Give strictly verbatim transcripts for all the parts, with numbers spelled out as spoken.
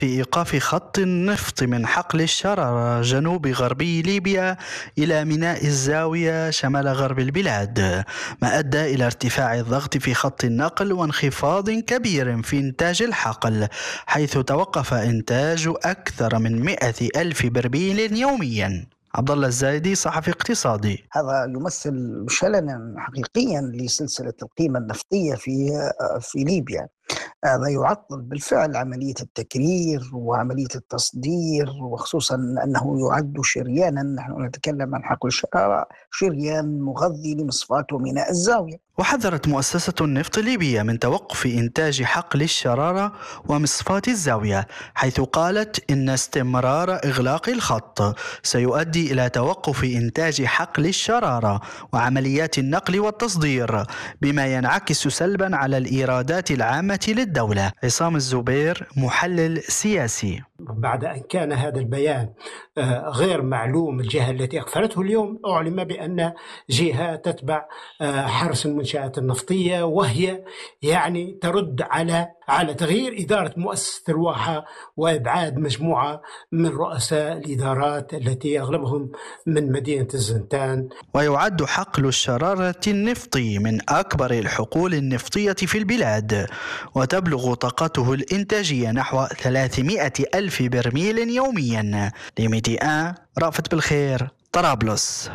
في إيقاف خط النفط من حقل الشرارة جنوب غربي ليبيا إلى ميناء الزاوية شمال غرب البلاد، ما أدى إلى ارتفاع الضغط في خط النقل وانخفاض كبير في إنتاج الحقل، حيث توقف إنتاج أكثر من مئة ألف برميل يوميا. عبد الله الزايدي، صحفي اقتصادي. هذا يمثل شللا حقيقيا لسلسلة القيمة النفطية في في ليبيا. هذا يعطل بالفعل عملية التكرير وعملية التصدير، وخصوصا أنه يعد شريانا، نحن نتكلم عن حقل الشرارة، شريان مغذي لمصفاة وميناء الزاوية. وحذرت مؤسسة النفط الليبية من توقف إنتاج حقل الشرارة ومصفاة الزاوية، حيث قالت إن استمرار إغلاق الخط سيؤدي إلى توقف إنتاج حقل الشرارة وعمليات النقل والتصدير، بما ينعكس سلبا على الإيرادات العامة للدولة. عصام الزبير، محلل سياسي. بعد أن كان هذا البيان غير معلوم الجهة التي أغفرته، اليوم أعلم بأن جهة تتبع حرس المنشآت النفطية، وهي يعني ترد على على تغيير إدارة مؤسسة الواحة وإبعاد مجموعة من رؤساء الإدارات التي أغلبهم من مدينة الزنتان. ويعد حقل الشرارة النفطي من أكبر الحقول النفطية في البلاد، وتبلغ طاقته الإنتاجية نحو ثلاثمئة ألف برميل يوميا. لميديا، رافت بالخير، طرابلس.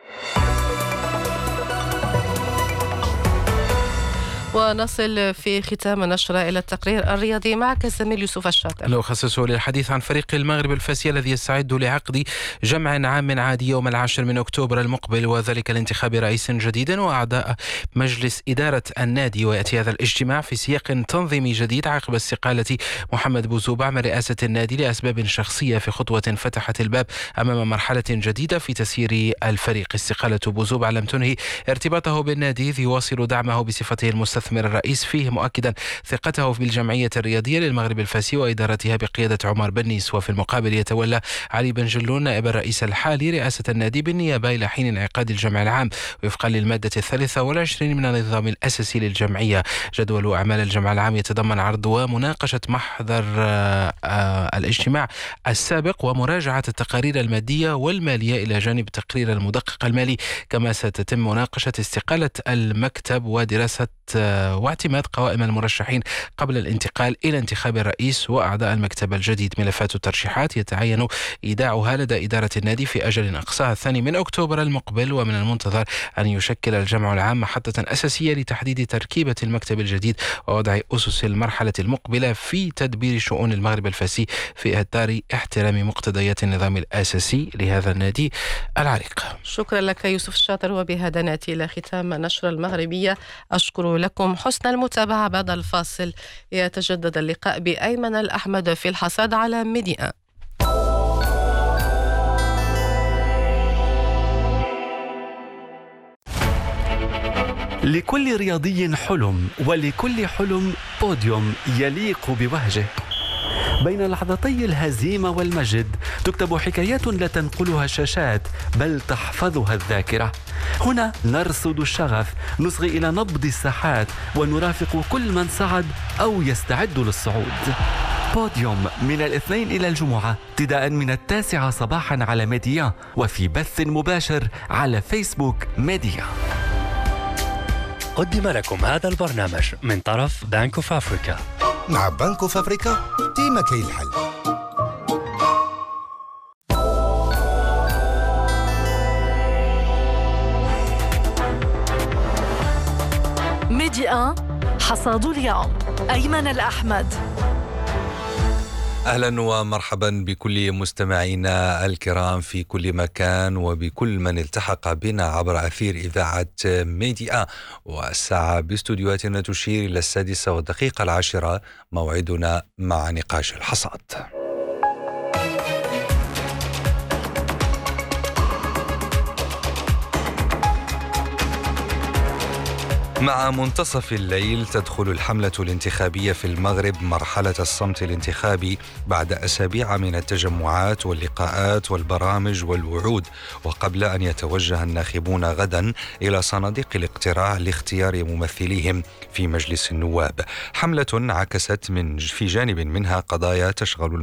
ونصل في ختام نشرة إلى التقرير الرياضي معك الزميل يوسف الشاطر. لو خصصه للحديث عن فريق المغرب الفاسي الذي يستعد لعقد جمع عام عادي يوم العاشر من أكتوبر المقبل، وذلك لانتخاب رئيس جديد وأعضاء مجلس إدارة النادي. ويأتي هذا الاجتماع في سياق تنظيمي جديد عقب استقالة محمد بوزوبع من رئاسة النادي لأسباب شخصية، في خطوة فتحت الباب أمام مرحلة جديدة في تسيير الفريق. استقالة بوزوبع لم تنهي ارتباطه بالنادي، إذ يواصل دعمه بصفته المستثمر الرئيس فيه، مؤكدا ثقته بالجمعية الرياضية للمغرب الفاسي وإدارتها بقيادة عمر بنيس. وفي المقابل يتولى علي بن جلون نائب الرئيس الحالي رئاسة النادي بالنيابة إلى حين انعقاد الجمع العام وفقا للمادة الثالثة والعشرين من النظام الأساسي للجمعية. جدول أعمال الجمع العام يتضمن عرض ومناقشة محضر الاجتماع السابق ومراجعة التقارير المادية والمالية إلى جانب تقرير المدقق المالي، كما ستتم مناقشة استقالة المكتب ودراسة واعتماد قوائم المرشحين قبل الانتقال إلى انتخاب الرئيس وأعضاء المكتب الجديد. ملفات الترشيحات يتعين إيداعها لدى إدارة النادي في أجل أقصاها الثاني من أكتوبر المقبل، ومن المنتظر أن يشكل الجمع العام محطة أساسية لتحديد تركيبة المكتب الجديد ووضع أسس المرحلة المقبلة في تدبير شؤون المغرب الفاسي في إطار احترام مقتضيات النظام الأساسي لهذا النادي العريق. شكرا لك يوسف الشاطر. وبهذا نأتي إلى ختام نشرة المغربية. أشكر لكم حسن المتابعة. بعد الفاصل يتجدد اللقاء بأيمن الأحمد في الحصاد على ميديا. لكل رياضي حلم، ولكل حلم بوديوم يليق بوهجه. بين لحظتي الهزيمة والمجد تكتب حكايات لا تنقلها الشاشات بل تحفظها الذاكرة. هنا نرصد الشغف، نصغي إلى نبض الساحات، ونرافق كل من صعد أو يستعد للصعود. بوديوم من الاثنين إلى الجمعة ابتداء من التاسعة صباحا على ميديا، وفي بث مباشر على فيسبوك ميديا. قدم لكم هذا البرنامج من طرف بانك اوف افريكا. مع بنك اوف افريكا ديما كاين الحل. ميديا حصاد اليوم، أيمن الأحمد. أهلا ومرحبا بكل مستمعينا الكرام في كل مكان، وبكل من التحق بنا عبر أثير إذاعة ميديا. والساعة باستوديوهاتنا تشير إلى السادسة والدقيقة العاشرة، موعدنا مع نقاش الحصاد. مع منتصف الليل تدخل الحملة الانتخابية في المغرب مرحلة الصمت الانتخابي بعد أسابيع من التجمعات واللقاءات والبرامج والوعود، وقبل أن يتوجه الناخبون غدا إلى صناديق الاقتراع لاختيار ممثليهم في مجلس النواب. حملة عكست من في جانب منها قضايا تشغل